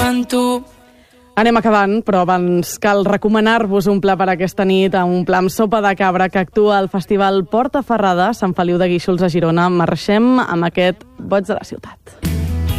amb tu. Anem acabant, però abans cal recomanar-vos un pla per aquesta nit, un pla amb sopa de cabra que actua al Festival Porta Ferrada, Sant Feliu de Guíxols a Girona. Marxem amb aquest Boig de la ciutat.